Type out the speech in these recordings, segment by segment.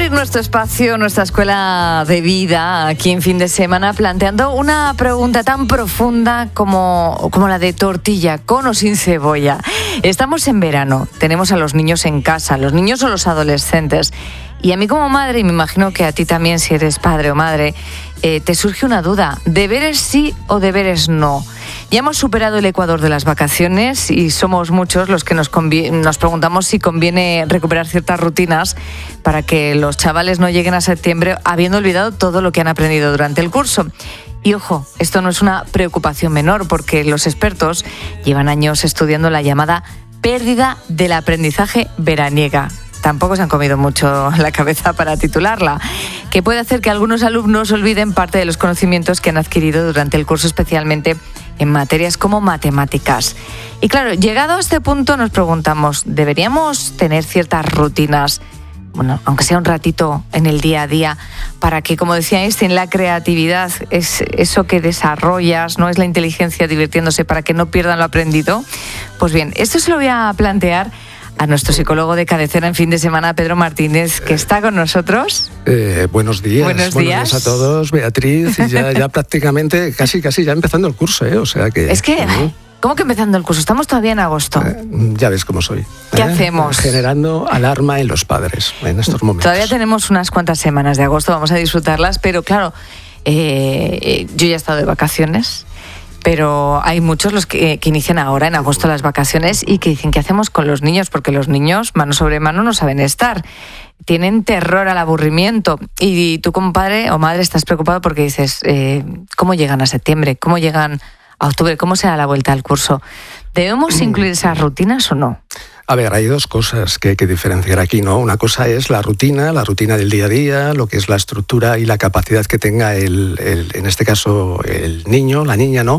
abrir nuestro espacio, nuestra escuela de vida aquí en Fin de Semana, planteando una pregunta tan profunda como la de tortilla, con o sin cebolla. Estamos en verano, tenemos a los niños en casa, los niños o los adolescentes. Y a mí como madre, y me imagino que a ti también si eres padre o madre, te surge una duda, ¿deberes sí o deberes no? Ya hemos superado el ecuador de las vacaciones y somos muchos los que nos preguntamos si conviene recuperar ciertas rutinas para que los chavales no lleguen a septiembre habiendo olvidado todo lo que han aprendido durante el curso. Y ojo, esto no es una preocupación menor porque los expertos llevan años estudiando la llamada pérdida del aprendizaje veraniega. Tampoco se han comido mucho la cabeza para titularla, que puede hacer que algunos alumnos olviden parte de los conocimientos que han adquirido durante el curso, especialmente en materias como matemáticas. Y claro, llegado a este punto nos preguntamos, ¿deberíamos tener ciertas rutinas, bueno, aunque sea un ratito en el día a día, para que, como decía Einstein, la creatividad es eso que desarrollas, no es la inteligencia divirtiéndose, para que no pierdan lo aprendido? Pues bien, esto se lo voy a plantear a nuestro psicólogo de cabecera en Fin de Semana, Pedro Martínez, que está con nosotros. Buenos días. Buenos días a todos, Beatriz. Y ya prácticamente, casi ya empezando el curso, o sea que... Es que... ¿Cómo que empezando el curso? Estamos todavía en agosto. Ya ves cómo soy. ¿Qué hacemos? Generando alarma en los padres en estos momentos. Todavía tenemos unas cuantas semanas de agosto, vamos a disfrutarlas, pero claro, yo ya he estado de vacaciones, pero hay muchos los que inician ahora, en agosto, las vacaciones y que dicen, ¿qué hacemos con los niños? Porque los niños, mano sobre mano, no saben estar. Tienen terror al aburrimiento. Y tú como padre o madre estás preocupado porque dices, ¿cómo llegan a septiembre? ¿Cómo llegan a octubre? ¿Cómo será la vuelta al curso? ¿Debemos incluir esas rutinas o no? A ver, hay dos cosas que hay que diferenciar aquí, ¿no? Una cosa es la rutina del día a día, lo que es la estructura y la capacidad que tenga en este caso el niño, la niña, ¿no?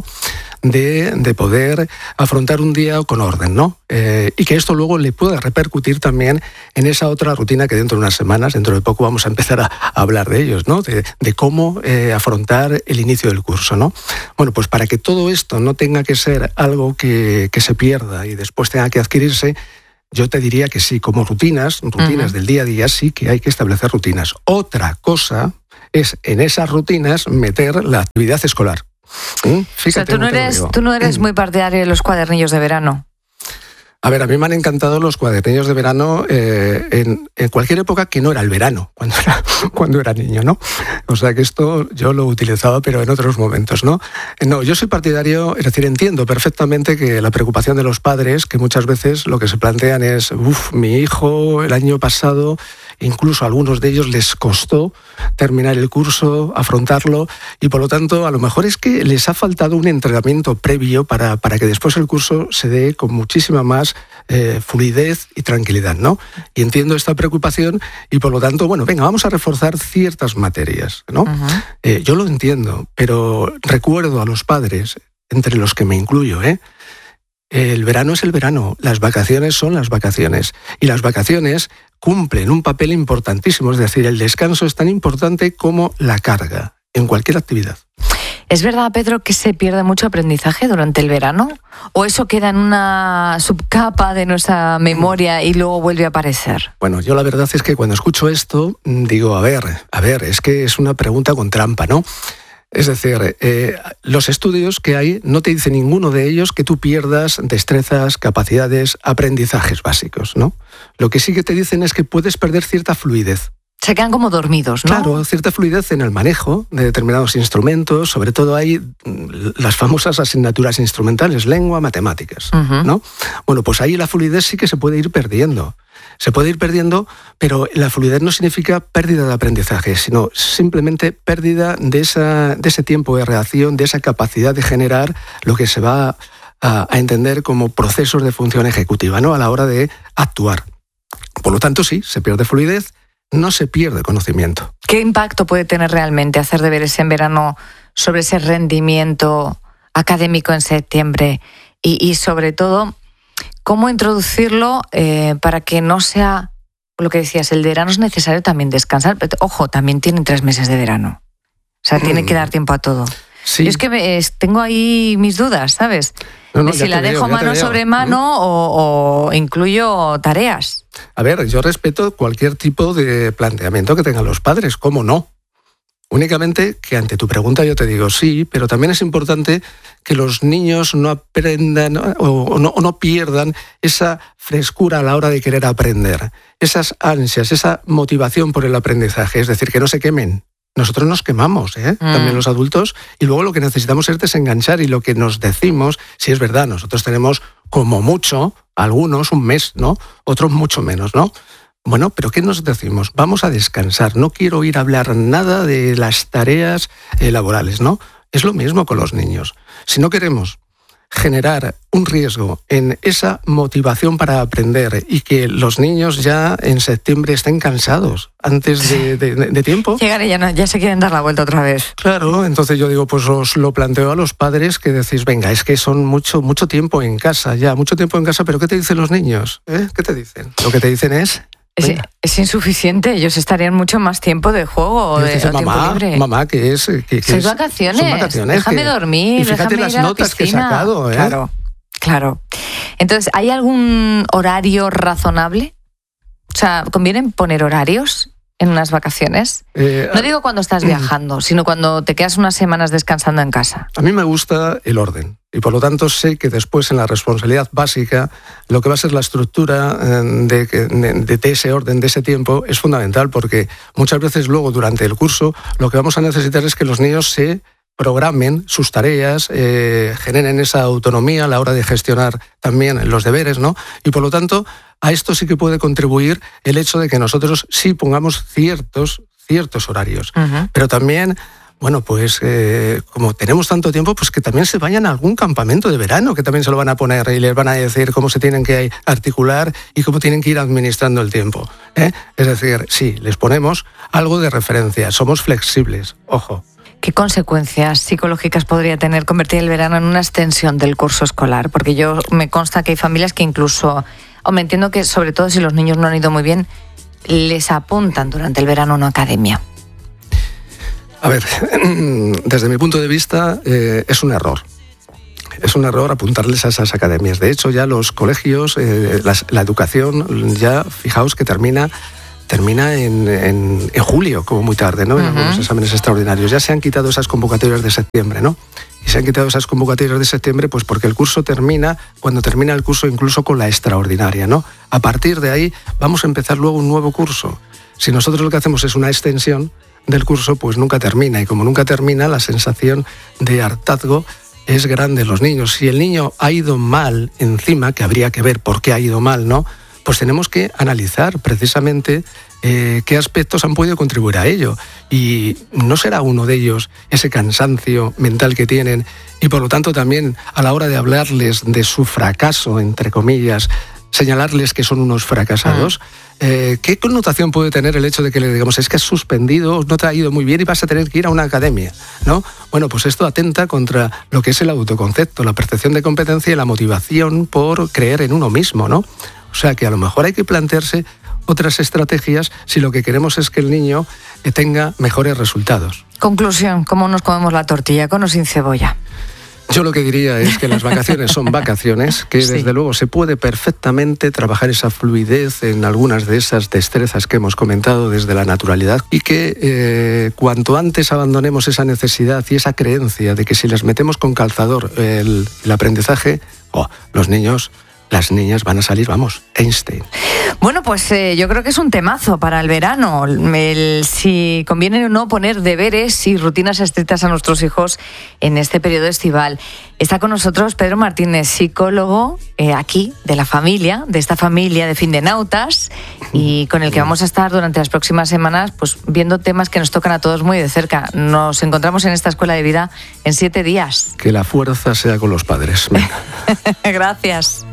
De poder afrontar un día con orden, ¿no? Y que esto luego le pueda repercutir también en esa otra rutina que dentro de unas semanas, dentro de poco vamos a empezar a hablar de ellos, ¿no? De cómo afrontar el inicio del curso, ¿no? Bueno, pues para que todo esto no tenga que ser algo que se pierda y después tenga que adquirirse, yo te diría que sí, como rutinas del día a día, sí que hay que establecer rutinas. Otra cosa es en esas rutinas meter la actividad escolar. Fíjate, o sea, tú no eres muy partidario de los cuadernillos de verano. A ver, a mí me han encantado los cuadernillos de verano en cualquier época que no era el verano, cuando era niño, ¿no? O sea que esto yo lo utilizaba, pero en otros momentos, ¿no? No, yo soy partidario, es decir, entiendo perfectamente que la preocupación de los padres, que muchas veces lo que se plantean es, mi hijo el año pasado, incluso a algunos de ellos les costó terminar el curso, afrontarlo, y por lo tanto a lo mejor es que les ha faltado un entrenamiento previo para que después el curso se dé con muchísima más fluidez y tranquilidad, ¿no? Y entiendo esta preocupación y por lo tanto, bueno, venga, vamos a reforzar ciertas materias, ¿no? Uh-huh. Yo lo entiendo, pero recuerdo a los padres, entre los que me incluyo, el verano es el verano, las vacaciones son las vacaciones y las vacaciones cumplen un papel importantísimo, es decir, el descanso es tan importante como la carga en cualquier actividad. ¿Es verdad, Pedro, que se pierde mucho aprendizaje durante el verano? ¿O eso queda en una subcapa de nuestra memoria y luego vuelve a aparecer? Bueno, yo la verdad es que cuando escucho esto digo, a ver, es que es una pregunta con trampa, ¿no? Es decir, los estudios que hay no te dicen ninguno de ellos que tú pierdas destrezas, capacidades, aprendizajes básicos, ¿no? Lo que sí que te dicen es que puedes perder cierta fluidez. Se quedan como dormidos, ¿no? Claro, cierta fluidez en el manejo de determinados instrumentos, sobre todo hay las famosas asignaturas instrumentales, lengua, matemáticas, uh-huh. ¿no? Bueno, pues ahí la fluidez sí que se puede ir perdiendo. Se puede ir perdiendo, pero la fluidez no significa pérdida de aprendizaje, sino simplemente pérdida de ese tiempo de reacción, de esa capacidad de generar lo que se va a entender como procesos de función ejecutiva, ¿no? A la hora de actuar. Por lo tanto, sí, se pierde fluidez, no se pierde conocimiento. ¿Qué impacto puede tener realmente hacer deberes en verano sobre ese rendimiento académico en septiembre? Y sobre todo, ¿cómo introducirlo para que no sea lo que decías? El verano es necesario también descansar. Pero, ojo, también tienen 3 meses de verano. O sea, tiene que dar tiempo a todo. Sí. Yo es que tengo ahí mis dudas, ¿sabes? No, si la dejo mano sobre mano o incluyo tareas. A ver, yo respeto cualquier tipo de planteamiento que tengan los padres, ¿cómo no? Únicamente que ante tu pregunta yo te digo sí, pero también es importante que los niños no aprendan o no pierdan esa frescura a la hora de querer aprender, esas ansias, esa motivación por el aprendizaje, es decir, que no se quemen. Nosotros nos quemamos, también los adultos, y luego lo que necesitamos es desenganchar, y lo que nos decimos, si es verdad, nosotros tenemos como mucho, algunos un mes, ¿no? Otros mucho menos, ¿no? Bueno, pero ¿qué nos decimos? Vamos a descansar, no quiero oír hablar nada de las tareas laborales, ¿no? Es lo mismo con los niños. Si no queremos generar un riesgo en esa motivación para aprender y que los niños ya en septiembre estén cansados antes de tiempo. Llegar y ya se quieren dar la vuelta otra vez. Claro, entonces yo digo, pues os lo planteo a los padres que decís, venga, es que son mucho tiempo en casa ya, mucho tiempo en casa, pero ¿qué te dicen los niños? ¿Qué te dicen? Lo que te dicen es... Es insuficiente, ellos estarían mucho más tiempo de juego o de tiempo libre. Mamá, que son vacaciones, déjame dormir, y fíjate déjame las ir a la notas que he piscina. sacado. Claro. Entonces, ¿hay algún horario razonable? O sea, ¿conviene poner horarios en unas vacaciones? No digo cuando estás viajando, sino cuando te quedas unas semanas descansando en casa. A mí me gusta el orden. Y por lo tanto sé que después en la responsabilidad básica lo que va a ser la estructura de ese orden, de ese tiempo, es fundamental, porque muchas veces luego durante el curso lo que vamos a necesitar es que los niños se programen sus tareas, generen esa autonomía a la hora de gestionar también los deberes, ¿no? Y por lo tanto a esto sí que puede contribuir el hecho de que nosotros sí pongamos ciertos horarios, pero también... Bueno, pues como tenemos tanto tiempo, pues que también se vayan a algún campamento de verano, que también se lo van a poner y les van a decir cómo se tienen que articular y cómo tienen que ir administrando el tiempo. Es decir, sí, les ponemos algo de referencia, somos flexibles, ojo. ¿Qué consecuencias psicológicas podría tener convertir el verano en una extensión del curso escolar? Porque me consta que hay familias que incluso, me entiendo que sobre todo si los niños no han ido muy bien, les apuntan durante el verano a una academia. A ver, desde mi punto de vista es un error. Es un error apuntarles a esas academias. De hecho, ya los colegios, la educación, ya fijaos que termina en julio, como muy tarde, ¿no? En algunos exámenes extraordinarios. Ya se han quitado esas convocatorias de septiembre, ¿no? Y se han quitado esas convocatorias de septiembre pues porque el curso termina, cuando termina el curso, incluso con la extraordinaria, ¿no? A partir de ahí vamos a empezar luego un nuevo curso. Si nosotros lo que hacemos es una extensión del curso, pues nunca termina, y como nunca termina, la sensación de hartazgo es grande en los niños. Si el niño ha ido mal encima, que habría que ver por qué ha ido mal, ¿no? Pues tenemos que analizar precisamente qué aspectos han podido contribuir a ello, y no será uno de ellos ese cansancio mental que tienen, y por lo tanto también a la hora de hablarles de su fracaso, entre comillas, señalarles que son unos fracasados. ¿Qué connotación puede tener el hecho de que le digamos, es que has suspendido, no te ha ido muy bien y vas a tener que ir a una academia, ¿no? Bueno, pues esto atenta contra lo que es el autoconcepto, la percepción de competencia y la motivación por creer en uno mismo, ¿no? O sea que a lo mejor hay que plantearse otras estrategias si lo que queremos es que el niño tenga mejores resultados. Conclusión, ¿cómo nos comemos la tortilla, con o sin cebolla? Yo lo que diría es que las vacaciones son vacaciones, que desde luego se puede perfectamente trabajar esa fluidez en algunas de esas destrezas que hemos comentado desde la naturalidad, y que cuanto antes abandonemos esa necesidad y esa creencia de que si les metemos con calzador el aprendizaje, los niños... Las niñas van a salir, vamos, Einstein. Bueno, pues yo creo que es un temazo para el verano, si conviene o no poner deberes y rutinas estrictas a nuestros hijos en este periodo estival. Está con nosotros Pedro Martínez, psicólogo aquí de la familia, de esta familia de Findenautas, y con el que vamos a estar durante las próximas semanas pues viendo temas que nos tocan a todos muy de cerca. Nos encontramos en esta escuela de vida en 7 días. Que la fuerza sea con los padres. Gracias.